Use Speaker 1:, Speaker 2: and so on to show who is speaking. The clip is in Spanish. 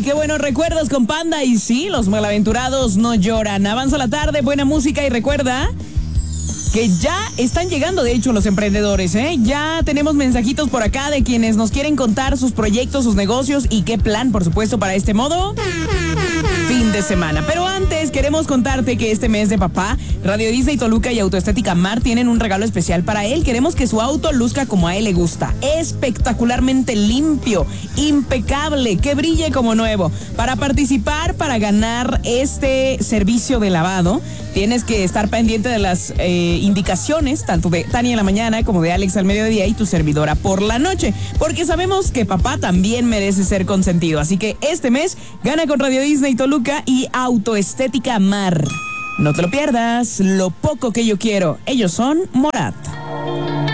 Speaker 1: qué buenos recuerdos con Panda. Y sí, los malaventurados no lloran. Avanza la tarde, buena música y recuerda que ya están llegando, de hecho, los emprendedores, ¿eh? Ya tenemos mensajitos por acá de quienes nos quieren contar sus proyectos, sus negocios y qué plan, por supuesto, para este modo fin de semana. Pero antes queremos contarte que este mes de papá, Radio Disney Toluca y Autoestética Mar tienen un regalo especial para él. Queremos que su auto luzca como a él le gusta, espectacularmente limpio, impecable, que brille como nuevo. Para participar, para ganar este servicio de lavado, tienes que estar pendiente de las indicaciones, tanto de Tania en la mañana como de Alex al mediodía y tu servidora por la noche, porque sabemos que papá también merece ser consentido. Así que este mes gana con Radio Disney Toluca y Autoestética Mar. No te lo pierdas, lo poco que yo quiero. Ellos son Morat.